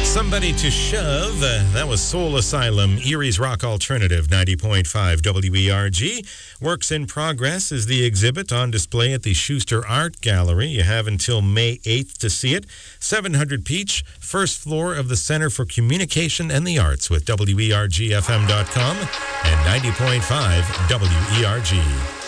Somebody to Shove. That was Soul Asylum, Erie's Rock Alternative, 90.5 WERG. Works in Progress is the exhibit on display at the Schuster Art Gallery. You have until May 8th to see it. 700 Peach, first floor of the Center for Communication and the Arts with WERGFM.com and 90.5 WERG.